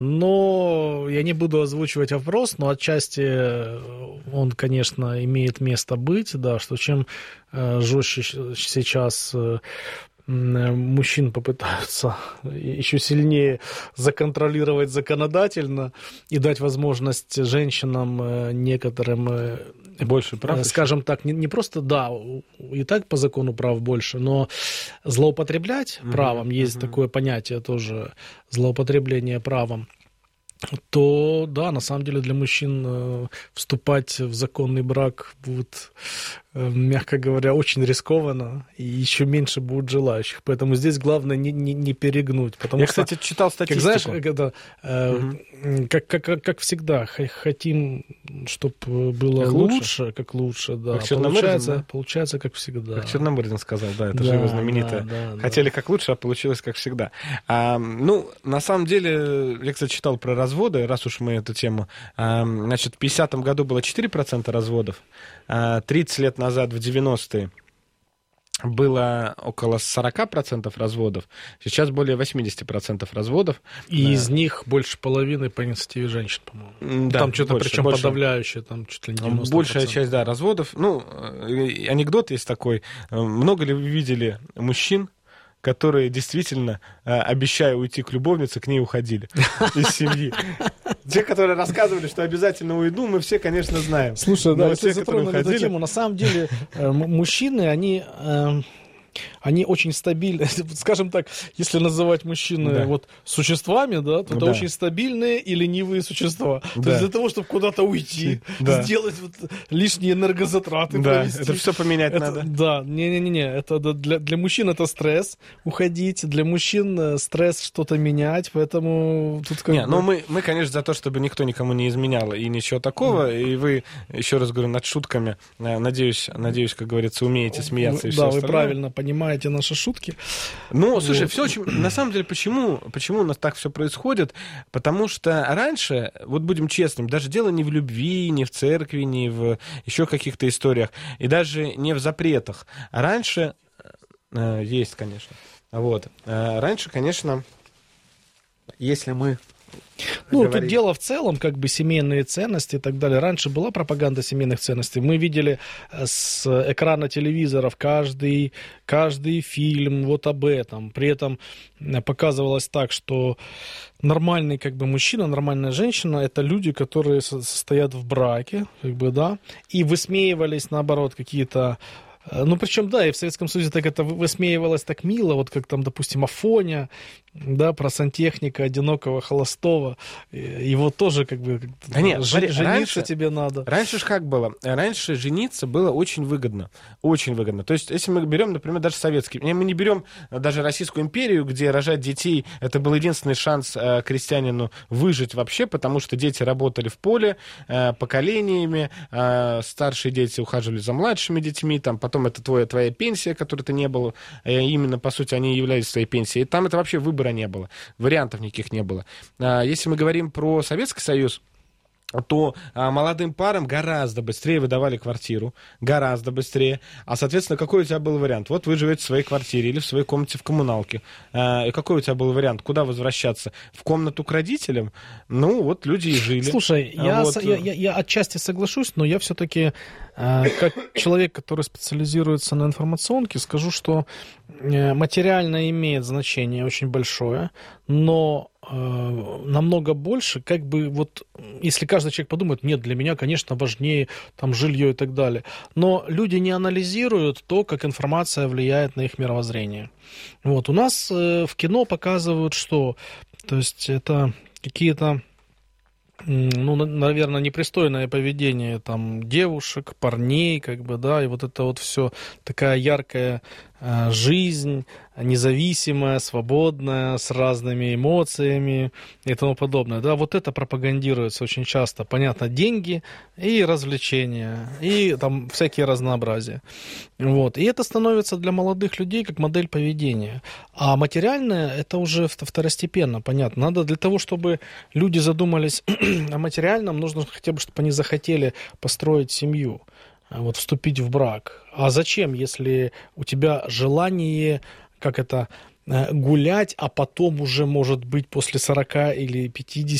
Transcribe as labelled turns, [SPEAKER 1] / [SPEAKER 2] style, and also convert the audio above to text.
[SPEAKER 1] Но я не буду озвучивать вопрос, но отчасти он, конечно, имеет место быть, да, что чем жестче сейчас мужчин попытаются еще сильнее законтролировать законодательно и дать возможность женщинам некоторым,
[SPEAKER 2] больше прав,
[SPEAKER 1] скажем так, не просто, да, и так по закону прав больше, но злоупотреблять правом, есть такое понятие тоже, злоупотребление правом, то, да, на самом деле для мужчин вступать в законный брак будет, мягко говоря, очень рискованно, и еще меньше будет желающих. Поэтому здесь главное не перегнуть.
[SPEAKER 2] Я, кстати, читал статистику.
[SPEAKER 1] Как, знаешь, как всегда, хотим, чтобы было лучше, как лучше, да. Получается, как всегда.
[SPEAKER 2] Как Черномырдин сказал, да, это же его знаменитое. Хотели как лучше, а получилось как всегда. На самом деле, я, кстати, читал про разводы, раз уж мы эту тему. Значит, в 50-м году было 4% разводов, 30 лет назад, в 90-е, было около 40% разводов, сейчас более 80% разводов.
[SPEAKER 1] И из них больше половины по инициативе женщин, по-моему. Да, там что-то, причем подавляющее, там чуть ли не 90%.
[SPEAKER 2] Большая часть, да, разводов. Анекдот есть такой. Много ли вы видели мужчин, которые действительно, обещая уйти к любовнице, к ней уходили из семьи? Те, которые рассказывали, что обязательно уйду, мы все, конечно, знаем.
[SPEAKER 1] Слушай, да, если затронули эту тему, на самом деле мужчины, они очень стабильны. Скажем так, если называть мужчин вот существами, да, то это очень стабильные и ленивые существа. То есть для того, чтобы куда-то уйти, сделать лишние энергозатраты, провести.
[SPEAKER 2] Это все поменять надо.
[SPEAKER 1] Да, не-не-не. Это для мужчин это стресс уходить, для мужчин стресс что-то менять, поэтому тут как
[SPEAKER 2] бы... мы, конечно, за то, чтобы никто никому не изменял и ничего такого. И вы, еще раз говорю, над шутками, надеюсь, как говорится, умеете смеяться и все остальное.
[SPEAKER 1] Да, вы правильно понимаете наши шутки.
[SPEAKER 2] Слушай, все очень... На самом деле, почему у нас так все происходит? Потому что раньше, вот будем честными, даже дело не в любви, не в церкви, не в еще каких-то историях, и даже не в запретах. А раньше... Есть, конечно. Раньше, конечно, если мы...
[SPEAKER 1] тут дело в целом, как бы семейные ценности и так далее. Раньше была пропаганда семейных ценностей. Мы видели с экрана телевизоров каждый фильм вот об этом. При этом показывалось так, что нормальный как бы мужчина, нормальная женщина — это люди, которые состоят в браке, как бы, да, и высмеивались, наоборот, какие-то... причем, да, и в Советском Союзе так это высмеивалось так мило, вот как там, допустим, Афоня, да, про сантехника, одинокого, холостого, его тоже как бы...
[SPEAKER 2] Да нет,
[SPEAKER 1] жениться
[SPEAKER 2] раньше,
[SPEAKER 1] тебе надо.
[SPEAKER 2] Раньше ж как было? Раньше жениться было очень выгодно. Очень выгодно. То есть, если мы берем, например, даже советский, мы не берем даже Российскую империю, где рожать детей, это был единственный шанс крестьянину выжить вообще, потому что дети работали в поле поколениями, старшие дети ухаживали за младшими детьми, там, потом это твоя пенсия, которой ты не был, именно, по сути, они являлись твоей пенсией. И там это вообще выбора не было, вариантов никаких не было. Если мы говорим про Советский Союз, то молодым парам гораздо быстрее выдавали квартиру, гораздо быстрее. А, соответственно, какой у тебя был вариант? Вот вы живете в своей квартире или в своей комнате в коммуналке. И какой у тебя был вариант? Куда возвращаться? В комнату к родителям? Вот люди и жили.
[SPEAKER 1] Слушай, я отчасти соглашусь, но я все-таки, как человек, который специализируется на информационке, скажу, что материально имеет значение очень большое, но намного больше, как бы вот, если каждый человек подумает, нет, для меня, конечно, важнее там жилье и так далее, но люди не анализируют то, как информация влияет на их мировоззрение. У нас в кино показывают, что, то есть это какие-то, наверное, непристойное поведение там девушек, парней, как бы, да, и вот это вот все такая яркая жизнь, независимая, свободная, с разными эмоциями и тому подобное. Да, вот это пропагандируется очень часто. Понятно, деньги и развлечения, и там всякие разнообразия. И это становится для молодых людей как модель поведения. А материальное — это уже второстепенно, понятно. Надо для того, чтобы люди задумались о материальном, нужно хотя бы, чтобы они захотели построить семью, вступить в брак. А зачем, если у тебя желание, гулять, а потом уже, может быть, после 40 или 50